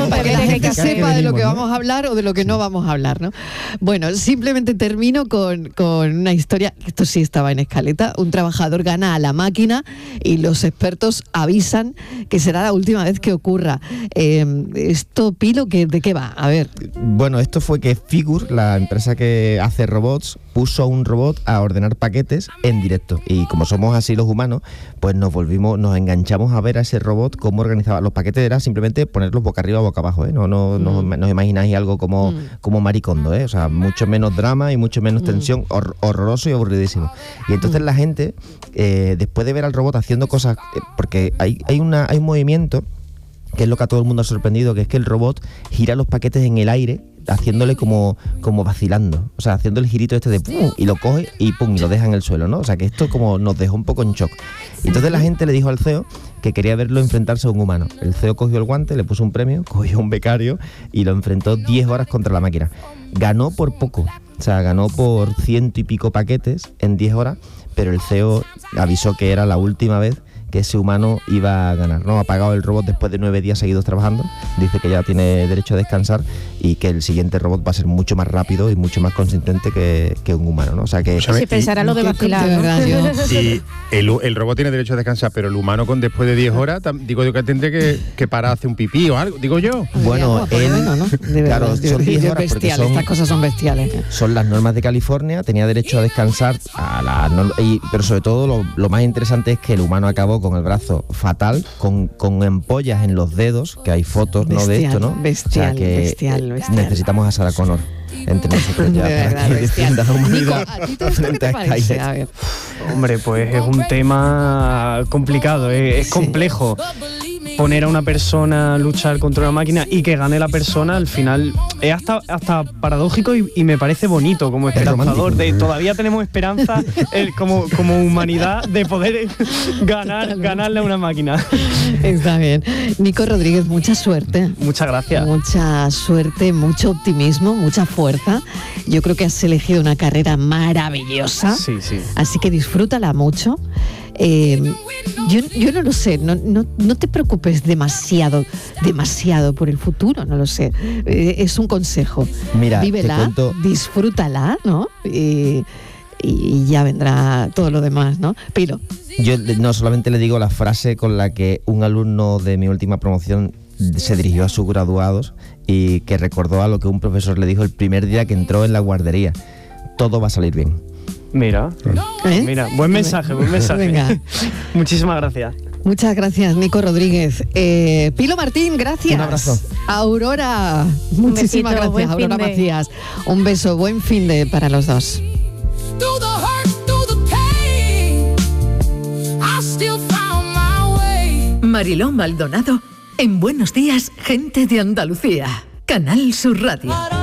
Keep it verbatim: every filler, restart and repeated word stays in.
para que la gente sepa de lo que vamos a hablar o de lo que no vamos a hablar, ¿no? Bueno, simplemente termino con, con una historia, esto sí estaba en escaleta. Un trabajador gana a la máquina y los expertos avisan que será la última vez que ocurra. Eh, esto, Pilo, ¿qué, ¿de qué va? A ver. Bueno, esto fue que Figur, la empresa que hace robots, puso un robot a ordenar paquetes en directo. Y como somos así los humanos, pues nos volvimos, nos enganchamos a ver a ese robot cómo organizaba los paquetes. Era simplemente ponerlos boca arriba o boca abajo, ¿eh? No, no, mm. no, no os imagináis algo como, mm. como Maricondo, ¿eh? O sea, mucho menos drama y mucho menos mm. tensión, hor- horroroso y aburridísimo. Y entonces mm. la gente, eh, después de ver al robot haciendo cosas, eh, porque hay, hay, una, hay un movimiento que es lo que a todo el mundo ha sorprendido, que es que el robot gira los paquetes en el aire, haciéndole como, como vacilando, o sea, haciendo el girito este de pum, y lo coge y pum, y lo deja en el suelo, ¿no? O sea, que esto como nos dejó un poco en shock. Y entonces la gente le dijo al C E O que quería verlo enfrentarse a un humano. El C E O cogió el guante, le puso un premio, cogió un becario y lo enfrentó diez horas contra la máquina. Ganó por poco, o sea, ganó por ciento y pico paquetes en diez horas, pero el C E O avisó que era la última vez que ese humano iba a ganar, ¿no? Ha pagado el robot después de nueve días seguidos trabajando, dice que ya tiene derecho a descansar y que el siguiente robot va a ser mucho más rápido y mucho más consistente que, que un humano, ¿no? O sea que... Si pensará lo de vacilar, ¿no? Y el, el robot tiene derecho a descansar, pero el humano con después de diez horas, digo yo que tendría que, que parar a hacer un pipí o algo, digo yo. Bueno, él, bueno, ¿no? De claro, verdad, son diez horas bestiales, son, estas cosas son bestiales. Son las normas de California, tenía derecho a descansar, a la, no, y, pero sobre todo lo, lo más interesante es que el humano acabó con el brazo fatal, con, con ampollas en los dedos, que hay fotos, bestial, ¿no? De esto, ¿no? Bestial, o sea que bestial, bestial. Necesitamos a Sarah Connor entre nosotros ya, de para verdad, que bestial. defienda la humanidad. Nico, ¿a ti todo esto qué te parece? A ver. Hombre, pues es un tema complicado, es, es complejo. Poner a una persona a luchar contra una máquina y que gane la persona, al final es hasta, hasta paradójico y, y me parece bonito como esperanzador. De, todavía tenemos esperanza el, como, como humanidad de poder ganar, ganarle a una máquina. Está bien. Nico Rodríguez, mucha suerte. Muchas gracias. Mucha suerte, mucho optimismo, mucha fuerza. Yo creo que has elegido una carrera maravillosa. Sí, sí. Así que disfrútala mucho. Eh, yo, yo no lo sé, no, no, no te preocupes demasiado, demasiado por el futuro, no lo sé. Eh, es un consejo. Mira, vívela, te cuento... disfrútala, ¿no? Y, y ya vendrá todo lo demás, ¿no? Pilo. Yo no solamente le digo la frase con la que un alumno de mi última promoción se dirigió a sus graduados y que recordó a lo que un profesor le dijo el primer día que entró en la guardería: todo va a salir bien. Mira, ¿Eh? mira, buen mensaje, buen mensaje. Venga. Muchísimas gracias. Muchas gracias, Nico Rodríguez. Eh, Pilo Martín, gracias. Un abrazo. Aurora, muchísimas besito, gracias. Aurora Macías, un beso, buen fin de para los dos. Mariló Maldonado en Buenos Días, Gente de Andalucía, Canal Sur Radio.